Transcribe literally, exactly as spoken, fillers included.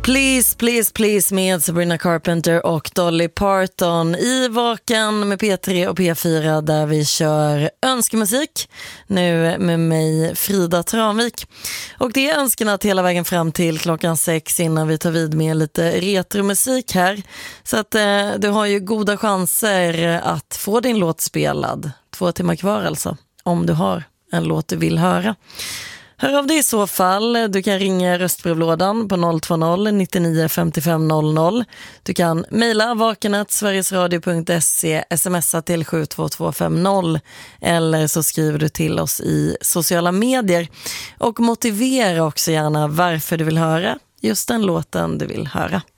Please, please, please med Sabrina Carpenter och Dolly Parton i Vaken med P tre och P fyra där vi kör önskemusik nu med mig Frida Tranvik. Och det är önskorna hela vägen fram till klockan sex innan vi tar vid med lite retromusik här. Så att eh, du har ju goda chanser att få din låt spelad. Två timmar kvar alltså, om du har en låt du vill höra. Hör av dig i så fall. Du kan ringa röstbrevlådan på noll två noll nittionio femtiofem noll noll. Du kan mejla vakenet sverigesradio punkt se, smsa till sju två två fem noll eller så skriver du till oss i sociala medier. Och motivera också gärna varför du vill höra just den låten du vill höra.